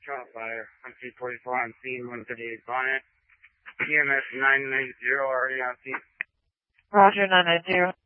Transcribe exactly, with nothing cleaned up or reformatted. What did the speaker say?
Child fire. I'm T forty-four on scene, one thirty-eight Bonnet. E M S nine ninety already on scene. Roger, nine ninety.